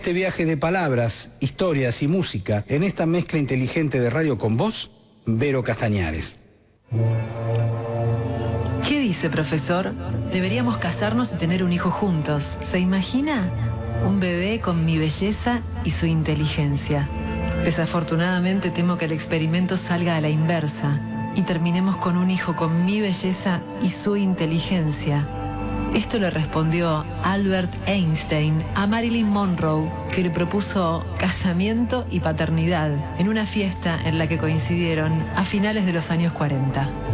este viaje de palabras, historias y música, en esta mezcla inteligente de Radio con Voz, Vero Castañares. ¿Qué dice, profesor? Deberíamos casarnos y tener un hijo juntos. ¿Se imagina? Un bebé con mi belleza y su inteligencia. Desafortunadamente temo que el experimento salga a la inversa y terminemos con un hijo con mi belleza y su inteligencia. Esto le respondió Albert Einstein a Marilyn Monroe, que le propuso casamiento y paternidad en una fiesta en la que coincidieron a finales de los años 40.